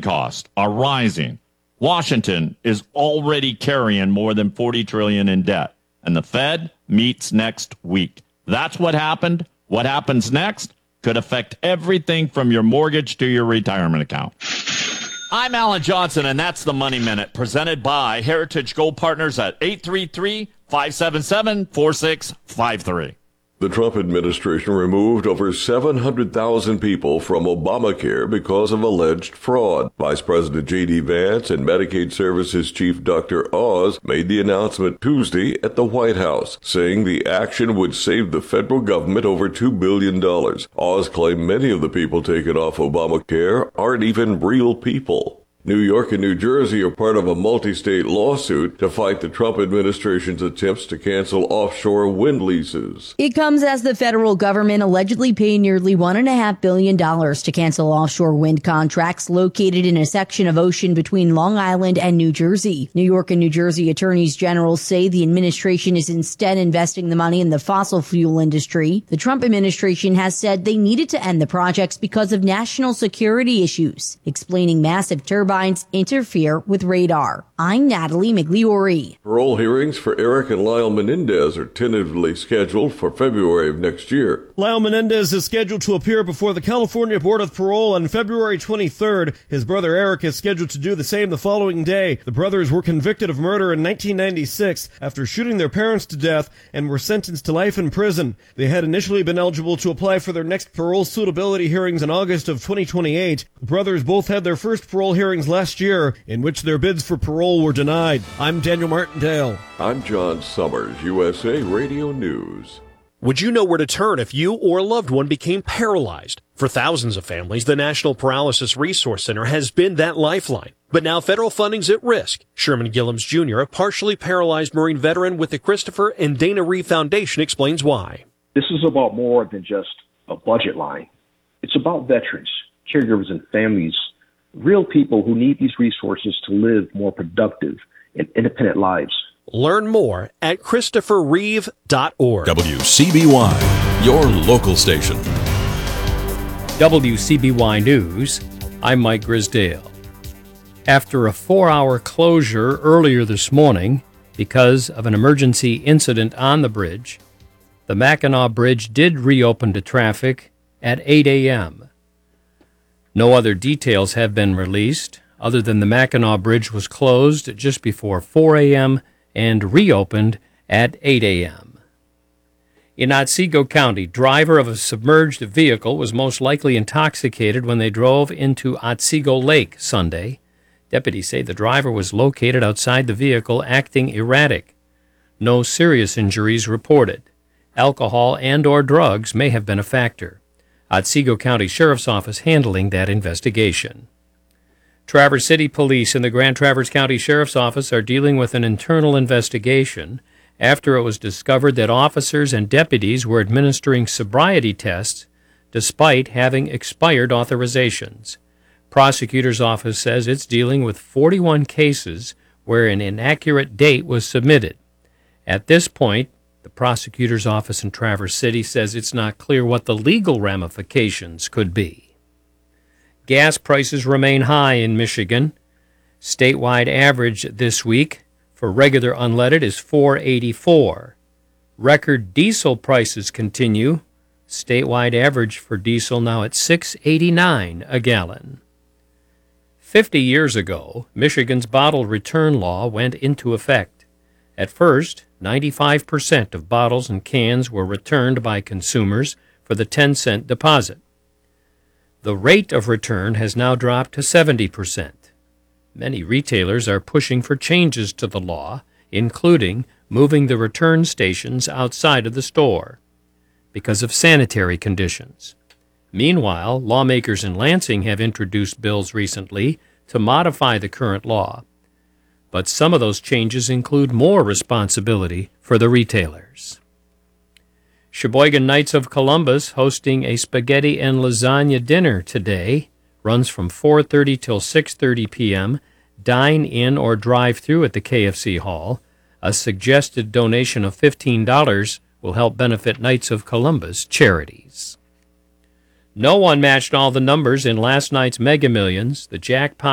costs are rising. Washington is already carrying more than $40 trillion in debt, and the Fed meets next week. That's what happened. What happens next could affect everything from your mortgage to your retirement account. I'm Alan Johnson, and that's the Money Minute, presented by Heritage Gold Partners at 833-577-4653. The Trump administration removed over 700,000 people from Obamacare because of alleged fraud. Vice President J.D. Vance and Medicaid Services Chief Dr. Oz made the announcement Tuesday at the White House, saying the action would save the federal government over $2 billion. Oz claimed many of the people taken off Obamacare aren't even real people. New York and New Jersey are part of a multi-state lawsuit to fight the Trump administration's attempts to cancel offshore wind leases. It comes as the federal government allegedly paid nearly $1.5 billion to cancel offshore wind contracts located in a section of ocean between Long Island and New Jersey. New York and New Jersey attorneys general say the administration is instead investing the money in the fossil fuel industry. The Trump administration has said they needed to end the projects because of national security issues, explaining massive turbines interfere with radar. I'm Natalie Migliori. Parole hearings for Eric and Lyle Menendez are tentatively scheduled for February of next year. Lyle Menendez is scheduled to appear before the California Board of Parole on February 23rd. His brother Eric is scheduled to do the same the following day. The brothers were convicted of murder in 1996 after shooting their parents to death and were sentenced to life in prison. They had initially been eligible to apply for their next parole suitability hearings in August of 2028. The brothers both had their first parole hearings last year, in which their bids for parole were denied. I'm Daniel Martindale. I'm John Summers, USA Radio News. Would you know where to turn if you or a loved one became paralyzed? For thousands of families, the National Paralysis Resource Center has been that lifeline. But now federal funding's at risk. Sherman Gillums Jr., a partially paralyzed Marine veteran with the Christopher and Dana Reeve Foundation, explains why. This is about more than just a budget line. It's about veterans, caregivers, and families, real people who need these resources to live more productive and independent lives. Learn more at ChristopherReeve.org. WCBY, your local station. WCBY News, I'm Mike Grisdale. After a 4-hour closure earlier this morning because of an emergency incident on the bridge, the Mackinac Bridge did reopen to traffic at 8 a.m. No other details have been released, other than the Mackinac Bridge was closed just before 4 a.m. and reopened at 8 a.m. In Otsego County, driver of a submerged vehicle was most likely intoxicated when they drove into Otsego Lake Sunday. Deputies say the driver was located outside the vehicle acting erratic. No serious injuries reported. Alcohol and/or drugs may have been a factor. Otsego County Sheriff's Office handling that investigation. Traverse City Police and the Grand Traverse County Sheriff's Office are dealing with an internal investigation after it was discovered that officers and deputies were administering sobriety tests despite having expired authorizations. Prosecutor's office says it's dealing with 41 cases where an inaccurate date was submitted. At this point, the prosecutor's office in Traverse City says it's not clear what the legal ramifications could be. Gas prices remain high in Michigan. Statewide average this week for regular unleaded is $4.84. Record diesel prices continue. Statewide average for diesel now at $6.89 a gallon. 50 years ago, Michigan's bottle return law went into effect. At first, 95% of bottles and cans were returned by consumers for the 10-cent deposit. The rate of return has now dropped to 70%. Many retailers are pushing for changes to the law, including moving the return stations outside of the store because of sanitary conditions. Meanwhile, lawmakers in Lansing have introduced bills recently to modify the current law. But some of those changes include more responsibility for the retailers. Sheboygan Knights of Columbus hosting a spaghetti and lasagna dinner today. Runs from 4:30 till 6:30 p.m. Dine in or drive through at the KFC Hall. A suggested donation of $15 will help benefit Knights of Columbus charities. No one matched all the numbers in last night's Mega Millions. The jackpot